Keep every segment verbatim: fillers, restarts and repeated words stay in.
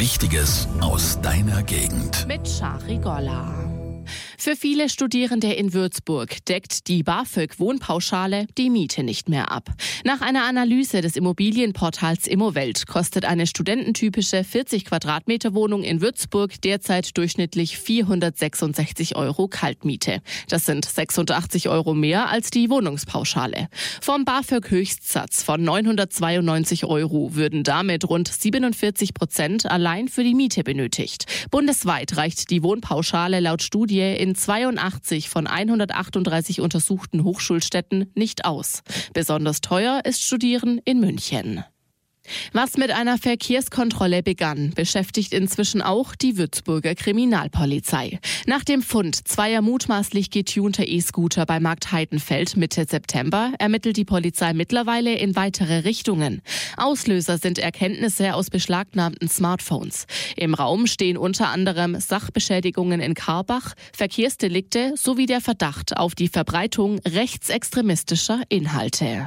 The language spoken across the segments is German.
Wichtiges aus deiner Gegend. Mit Shari Golla. Für viele Studierende in Würzburg deckt die BAföG-Wohnpauschale die Miete nicht mehr ab. Nach einer Analyse des Immobilienportals Immowelt kostet eine studententypische vierzig Quadratmeter Wohnung in Würzburg derzeit durchschnittlich vierhundertsechsundsechzig Euro Kaltmiete. Das sind sechsundachtzig Euro mehr als die Wohnungspauschale. Vom BAföG-Höchstsatz von neunhundertzweiundneunzig Euro würden damit rund siebenundvierzig Prozent allein für die Miete benötigt. Bundesweit reicht die Wohnpauschale laut Studie in zweiundachtzig von hundertachtunddreißig untersuchten Hochschulstädten nicht aus. Besonders teuer ist Studieren in München. Was mit einer Verkehrskontrolle begann, beschäftigt inzwischen auch die Würzburger Kriminalpolizei. Nach dem Fund zweier mutmaßlich getunter E-Scooter bei Markt Heidenfeld Mitte September ermittelt die Polizei mittlerweile in weitere Richtungen. Auslöser sind Erkenntnisse aus beschlagnahmten Smartphones. Im Raum stehen unter anderem Sachbeschädigungen in Karbach, Verkehrsdelikte sowie der Verdacht auf die Verbreitung rechtsextremistischer Inhalte.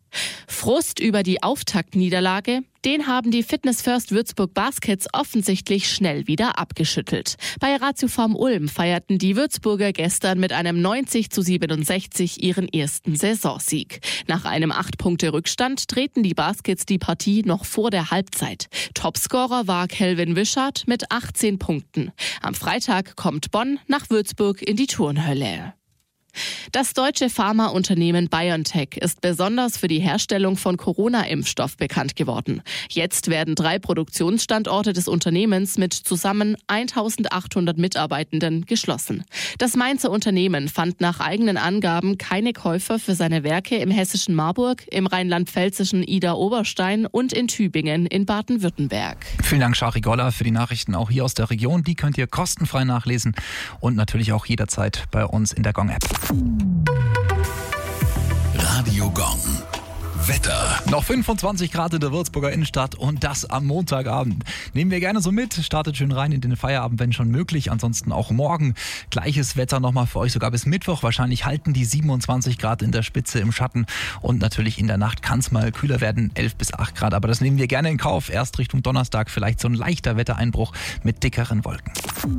Frust über die Auftaktniederlage, den haben die Fitness First Würzburg Baskets offensichtlich schnell wieder abgeschüttelt. Bei Ratiofarm Ulm feierten die Würzburger gestern mit einem neunzig zu siebenundsechzig ihren ersten Saisonsieg. Nach einem acht Punkte Rückstand drehten die Baskets die Partie noch vor der Halbzeit. Topscorer war Kelvin Wischardt mit achtzehn Punkten. Am Freitag kommt Bonn nach Würzburg in die Turnhölle. Das deutsche Pharmaunternehmen BioNTech ist besonders für die Herstellung von Corona-Impfstoff bekannt geworden. Jetzt werden drei Produktionsstandorte des Unternehmens mit zusammen eintausendachthundert Mitarbeitenden geschlossen. Das Mainzer Unternehmen fand nach eigenen Angaben keine Käufer für seine Werke im hessischen Marburg, im rheinland-pfälzischen Idar-Oberstein und in Tübingen in Baden-Württemberg. Vielen Dank, Shari Golla, für die Nachrichten auch hier aus der Region. Die könnt ihr kostenfrei nachlesen und natürlich auch jederzeit bei uns in der Gong-App. Radio Gong. Wetter. Noch fünfundzwanzig Grad in der Würzburger Innenstadt und das am Montagabend. Nehmen wir gerne so mit. Startet schön rein in den Feierabend, wenn schon möglich. Ansonsten auch morgen. Gleiches Wetter nochmal für euch, sogar bis Mittwoch. Wahrscheinlich halten die siebenundzwanzig Grad in der Spitze im Schatten. Und natürlich in der Nacht kann es mal kühler werden, elf bis acht Grad. Aber das nehmen wir gerne in Kauf. Erst Richtung Donnerstag vielleicht so ein leichter Wettereinbruch mit dickeren Wolken.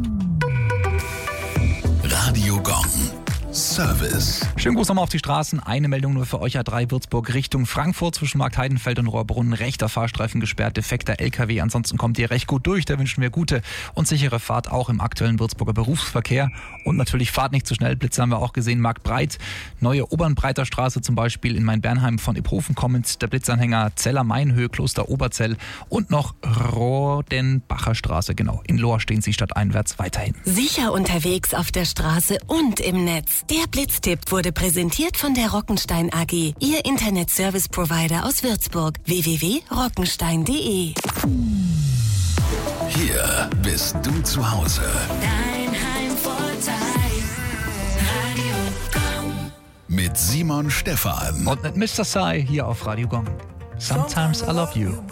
Radio Gong. Service. Schönen Gruß nochmal auf die Straßen. Eine Meldung nur für euch A drei Würzburg Richtung Frankfurt zwischen Markt Heidenfeld und Rohrbrunn. Rechter Fahrstreifen gesperrt, defekter L K W. Ansonsten kommt ihr recht gut durch. Da wünschen wir gute und sichere Fahrt auch im aktuellen Würzburger Berufsverkehr. Und natürlich Fahrt nicht zu schnell. Blitze haben wir auch gesehen. Marktbreit, neue Obernbreiter Straße zum Beispiel in Main-Bernheim von Iphofen kommend. Der Blitzanhänger Zeller Mainhöhe, Kloster Oberzell und noch Rodenbacher Straße. Genau, in Lohr stehen sie stadteinwärts weiterhin. Sicher unterwegs auf der Straße und im Netz. Der Blitztipp wurde präsentiert von der Rockenstein A G, Ihr Internet-Service-Provider aus Würzburg. w w w punkt rockenstein punkt d e. Hier bist du zu Hause. Dein Heimvorteil. Radio Gong. Mit Simon Stephan. Und mit Mister Sai hier auf Radio Gong. Sometimes I love you.